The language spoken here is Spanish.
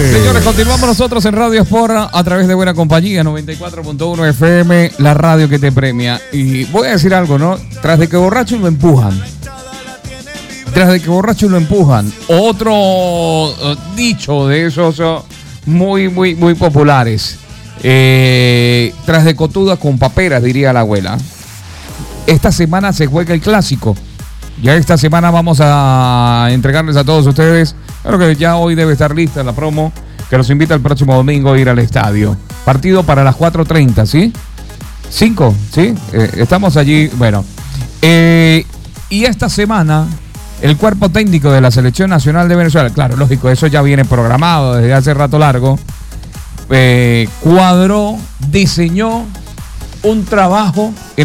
Señores, continuamos nosotros en Radio Sport a través de Buena Compañía, 94.1 FM, la radio que te premia. Y voy a decir algo, ¿no? Tras de que borracho lo empujan. Otro dicho de esos muy populares. Tras de cotudas con paperas, diría la abuela. Esta semana se juega el clásico. Ya esta semana vamos a entregarles a todos ustedes. Creo que ya hoy debe estar lista la promo que los invita el próximo domingo a ir al estadio. Partido para las 4:30, ¿sí? 5, ¿sí? Estamos allí, bueno. Y esta semana, el cuerpo técnico de la Selección Nacional de Venezuela, claro, lógico, eso ya viene programado desde hace rato largo, cuadró, diseñó un trabajo